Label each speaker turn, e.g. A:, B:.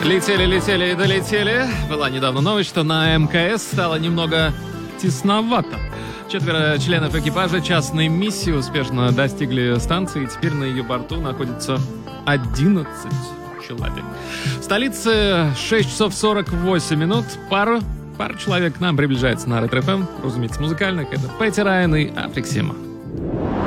A: Летели и долетели. Была недавно новость, что на МКС стало немного тесновато. 4 членов экипажа частной миссии успешно достигли станции, и теперь на ее борту находится 11 человек. В столице 6 часов 48 минут. Пара человек к нам приближается на Ретро ФМ. Разумеется, музыкальных. Это Петти Райан и Африк Сима.